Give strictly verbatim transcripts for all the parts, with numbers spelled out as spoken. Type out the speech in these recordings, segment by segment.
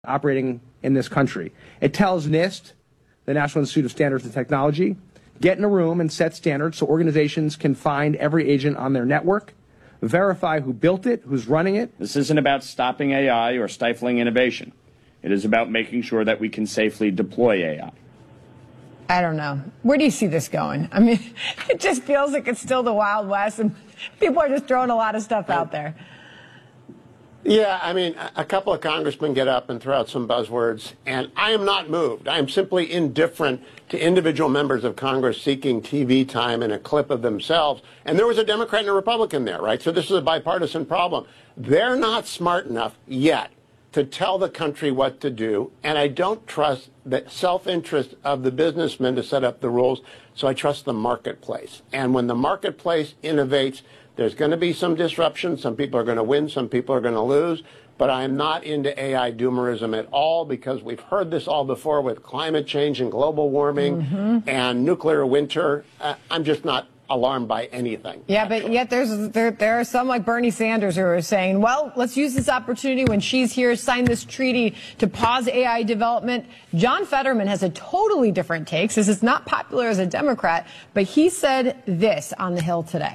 operating in this country. It tells NIST, the National Institute of Standards and Technology, get in a room and set standards so organizations can find every agent on their network, verify who built it, who's running it. This isn't about stopping A I or stifling innovation. It is about making sure that we can safely deploy A I. I don't know. Where do you see this going? I mean, it just feels like it's still the Wild West and people are just throwing a lot of stuff out there. Yeah, I mean, a couple of congressmen get up and throw out some buzzwords, and I am not moved. I am simply indifferent to individual members of Congress seeking T V time and a clip of themselves. And there was a Democrat and a Republican there, right? So this is a bipartisan problem. They're not smart enough yet to tell the country what to do, and I don't trust the self-interest of the businessmen to set up the rules, so I trust the marketplace. And when the marketplace innovates, there's going to be some disruption. Some people are going to win. Some people are going to lose. But I am not into A I doomerism at all, because we've heard this all before with climate change and global warming mm-hmm. and nuclear winter. Uh, I'm just not alarmed by anything. Yeah, actually. But yet there's there, there are some like Bernie Sanders who are saying, well, let's use this opportunity when she's here, sign this treaty to pause A I development. John Fetterman has a totally different take. Says it's not popular as a Democrat, but he said this on the Hill today.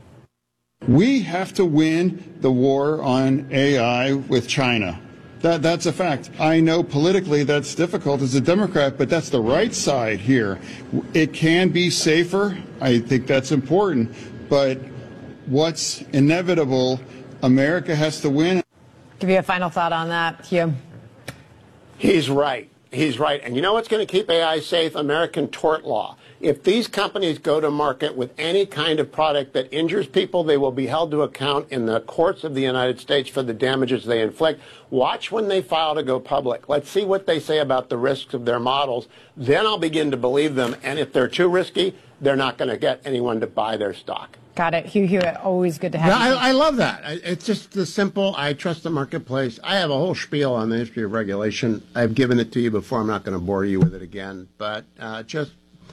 We have to win the war on A I with China. That, that's a fact. I know politically that's difficult as a Democrat, but that's the right side here. It can be safer. I think that's important. But what's inevitable, America has to win. Give you a final thought on that, Hugh. He's right. He's right. And you know what's going to keep A I safe? American tort law. If these companies go to market with any kind of product that injures people, they will be held to account in the courts of the United States for the damages they inflict. Watch when they file to go public. Let's see what they say about the risks of their models. Then I'll begin to believe them. And if they're too risky, they're not going to get anyone to buy their stock. Got it. Hugh Hewitt, always good to have no, you. I, I love that. It's just the simple, I trust the marketplace. I have a whole spiel on the history of regulation. I've given it to you before. I'm not going to bore you with it again. But uh, just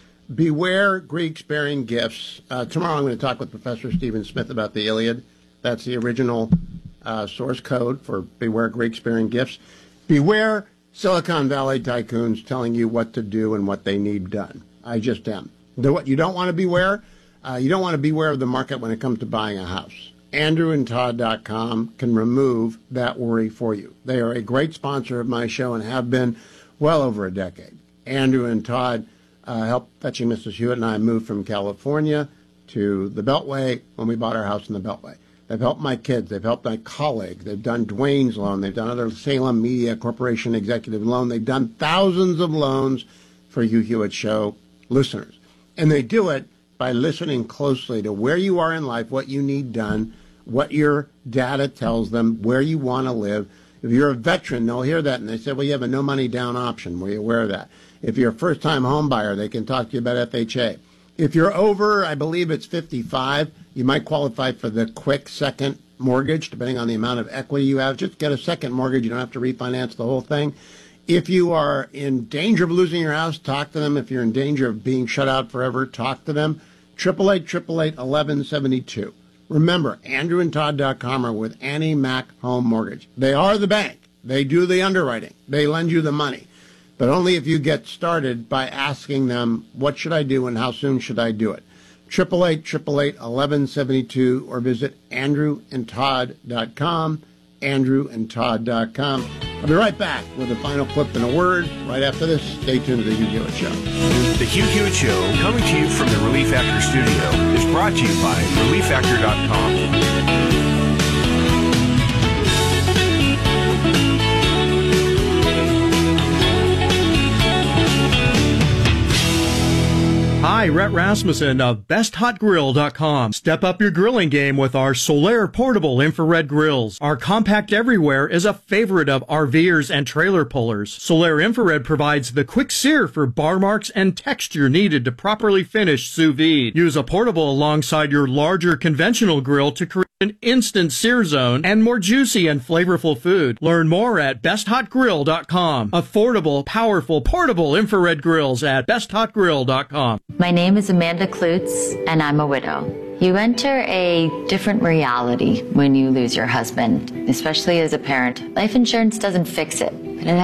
beware Greeks bearing gifts. Uh, tomorrow I'm going to talk with Professor Stephen Smith about the Iliad. That's the original uh, source code for beware Greeks bearing gifts. Beware Silicon Valley tycoons telling you what to do and what they need done. I just am. The, what you don't want to beware? Uh, you don't want to beware of the market when it comes to buying a house. Andrew and Todd dot com can remove that worry for you. They are a great sponsor of my show and have been well over a decade. Andrew and Todd uh, helped Fetching Missus Hewitt and I move from California to the Beltway when we bought our house in the Beltway. They've helped my kids. They've helped my colleague. They've done Dwayne's loan. They've done other Salem Media Corporation executive loan. They've done thousands of loans for Hugh Hewitt Show listeners. And they do it by listening closely to where you are in life, what you need done, what your data tells them, where you want to live. If you're a veteran, they'll hear that, and they say, well, you have a no money down option. Were you aware of that? If you're a first-time home buyer, they can talk to you about F H A. If you're over, I believe it's fifty-five, you might qualify for the quick second mortgage, depending on the amount of equity you have. Just get a second mortgage. You don't have to refinance the whole thing. If you are in danger of losing your house, talk to them. If you're in danger of being shut out forever, talk to them. eight eight eight, eight eight eight, eleven seventy-two. Remember, Andrew and Todd dot com are with Annie Mac Home Mortgage. They are the bank. They do the underwriting. They lend you the money. But only if you get started by asking them, what should I do and how soon should I do it? eight eight eight, eight eight eight, eleven seventy-two or visit Andrew and Todd dot com. Andrew and Todd dot com. I'll be right back with a final clip and a word right after this. Stay tuned to the Hugh Hewitt Show. The Hugh Hewitt Show, coming to you from the Relief Factor studio, is brought to you by relief factor dot com. Hi, Rhett Rasmussen of best hot grill dot com. Step up your grilling game with our Solaire portable infrared grills. Our compact everywhere is a favorite of RVers and trailer pullers. Solaire infrared provides the quick sear for bar marks and texture needed to properly finish sous vide. Use a portable alongside your larger conventional grill to create an instant sear zone and more juicy and flavorful food. Learn more at best hot grill dot com. Affordable, powerful, portable infrared grills at best hot grill dot com. My name is Amanda Klutz, and I'm a widow. You enter a different reality when you lose your husband, especially as a parent. Life insurance doesn't fix it.